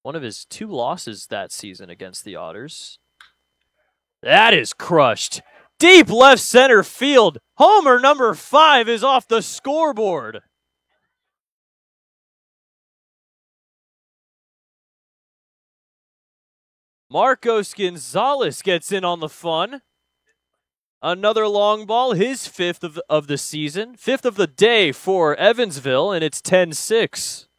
One of his 2 losses that season against the Otters. That is crushed. Deep left center field. Homer number 5 is off the scoreboard. Marcos Gonzalez gets in on the fun. Another long ball, his 5th of the season, 5th of the day for Evansville, and it's 10-6.